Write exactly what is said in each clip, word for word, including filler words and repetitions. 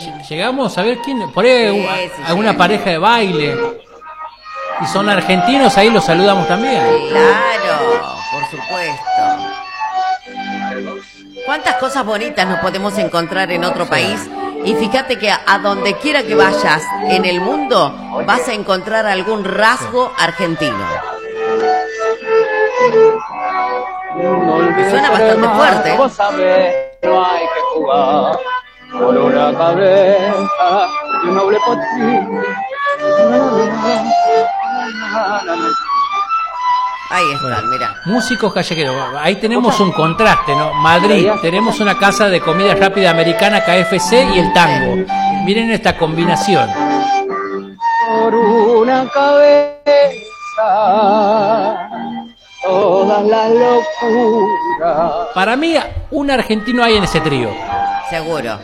llegamos a ver quién, por ahí Sí, uh, sí, alguna sí. pareja de baile. Y son argentinos, ahí los saludamos también. Claro, por supuesto. ¿Cuántas cosas bonitas nos podemos encontrar en otro país? Y fíjate que a, a donde quiera que vayas en el mundo vas a encontrar algún rasgo argentino. Suena bastante fuerte. Vos sabés, no hay que jugar por una cabeza y un noble potín. Ahí están, Bueno, mira. músicos callejeros, ahí tenemos un contraste, ¿no? Madrid, tenemos una casa de comida rápida americana, K F C, y el tango. Miren esta combinación. Por una cabeza, todas las locuras. Para mí, un argentino hay en ese trío. Seguro.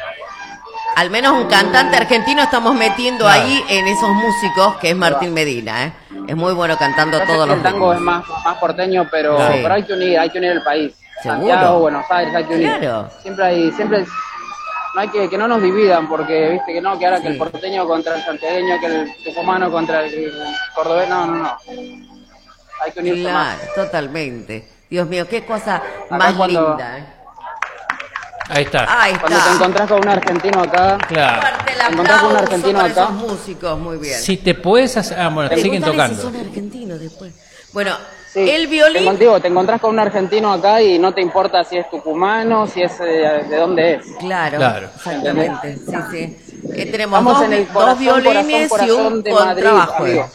Al menos un cantante argentino estamos metiendo Claro. ahí en esos músicos, que es Martín Medina, ¿eh? Es muy bueno cantando Parece todos que los el tango ritmos. es más, más porteño, pero, Sí. pero hay que unir, hay que unir el país. ¿Seguro? Santiago, Buenos Aires, hay que unir. Claro. Siempre hay, siempre no hay que, que no nos dividan, porque viste que no, que ahora Sí. que el porteño contra el santiagueño, que el tucumano contra el cordobés, no, no, no. Hay que unirse Claro, más. totalmente. Dios mío, qué cosa Acá más cuando- linda, ¿eh? Ahí está. Ahí Cuando te está. encontrás con un argentino acá, Claro. Fuerte el Te encontrás con un aplauso argentino para acá. esos músicos, muy bien. Si te puedes hacer... Ah, bueno, siguen Preguntale tocando. si son argentinos después. Bueno, sí, el te, violín... contigo, te encontrás con un argentino acá y no te importa si es tucumano, si es eh, de dónde es. Claro, Claro. exactamente. Sí, sí. Eh, tenemos Estamos dos, en el dos corazón, violines corazón, y un corazón de Madrid, contrabajo. amigo.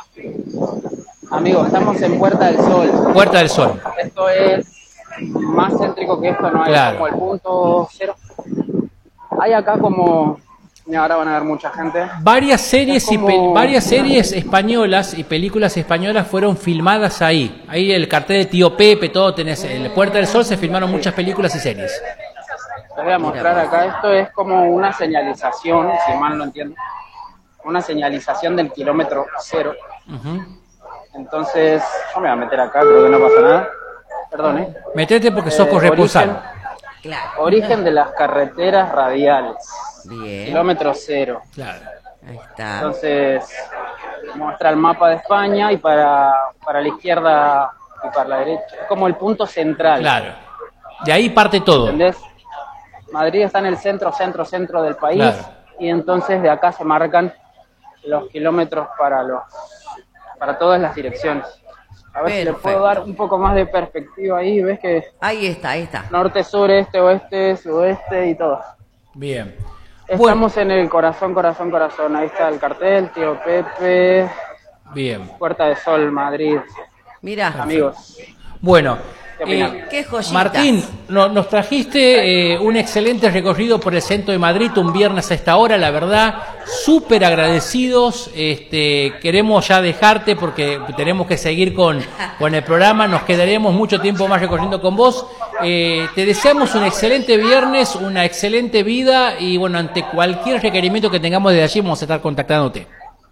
Amigo, estamos en Puerta del Sol. Puerta del Sol. Esto es más céntrico que esto, no hay Claro. como el punto cero. Hay acá como... Mira, ahora van a ver mucha gente. Varias series Es y como- pel- varias series españolas y películas españolas fueron filmadas ahí. Ahí el cartel de Tío Pepe, todo tenés. En Puerta del Sol se filmaron muchas películas y series. Les voy a mostrar acá, esto es como una señalización, si mal no entiendo, una señalización del kilómetro cero. Ujú. Entonces, yo me voy a meter acá, creo que no pasa nada. Perdón, ¿eh? Metete porque sos Eh, corresponsal. Claro. Origen de las carreteras radiales, Bien. kilómetro cero. Claro. Ahí está. Entonces, muestra el mapa de España y para, para la izquierda y para la derecha. Es como el punto central. Claro. De ahí parte todo. ¿Entendés? Madrid está en el centro, centro, centro del país. Claro. Y entonces de acá se marcan los kilómetros para los para todas las direcciones. A ver si le Perfecto. puedo dar un poco más de perspectiva ahí. Ves que Ahí está, ahí está. norte, sur, este, oeste, sudeste y todo. Bien. Estamos en el corazón, corazón, corazón. Ahí está el cartel, Tío Pepe, Bien. Puerta de Sol, Madrid. Mira, Amigos, Bueno. ¿qué opinan? eh, qué joyitas. Martín, no- nos trajiste eh, un excelente recorrido por el centro de Madrid un viernes a esta hora, la verdad, súper agradecidos. Este, queremos ya dejarte porque tenemos que seguir con, con el programa, nos quedaremos mucho tiempo más recorriendo con vos. Eh, te deseamos un excelente viernes, una excelente vida y bueno, ante cualquier requerimiento que tengamos desde allí vamos a estar contactándote.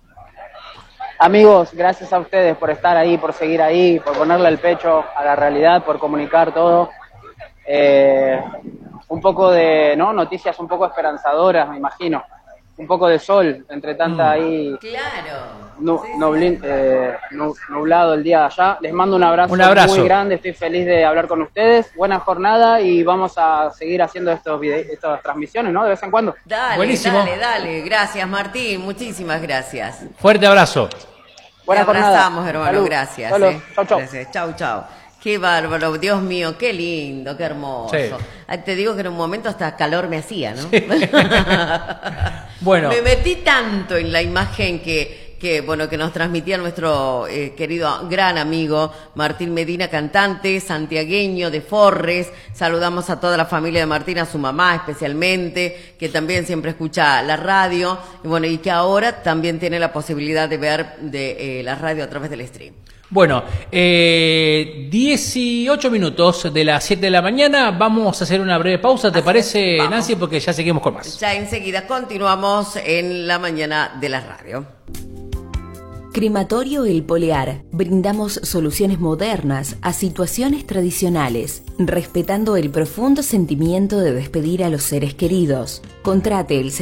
Amigos, gracias a ustedes por estar ahí, por seguir ahí, por ponerle el pecho a la realidad, por comunicar todo. Eh, un poco de, ¿no? Noticias un poco esperanzadoras, me imagino. Un poco de sol, entre tanta ahí Claro. nu- Sí, sí. nublin- eh, nu- nublado el día de allá. Les mando un abrazo, Un abrazo. muy grande, estoy feliz de hablar con ustedes. Buena jornada y vamos a seguir haciendo estos vide- estas transmisiones, ¿no? De vez en cuando. Dale, Buenísimo. dale, dale. Gracias, Martín. Muchísimas gracias. Fuerte abrazo. Buena Te abrazamos, jornada. hermano. Salud. Gracias. Salud. eh. Chau, chau. Gracias. Chau, chau. Qué bárbaro, Dios mío, qué lindo, qué hermoso. Sí. Ah, te digo que en un momento hasta calor me hacía, ¿no? Bueno. Me metí tanto en la imagen que, que bueno, que nos transmitía nuestro eh, querido gran amigo Martín Medina, cantante santiagueño de Forres. Saludamos a toda la familia de Martín, a su mamá especialmente, que también siempre escucha la radio, y bueno, y que ahora también tiene la posibilidad de ver de eh, la radio a través del stream. Bueno, eh, dieciocho minutos de las siete de la mañana. Vamos a hacer una breve pausa, ¿te parece, vamos. Nancy? Porque ya seguimos con más. Ya enseguida continuamos en la mañana de la radio. Crematorio El Polear. Brindamos soluciones modernas a situaciones tradicionales, respetando el profundo sentimiento de despedir a los seres queridos. Contrate el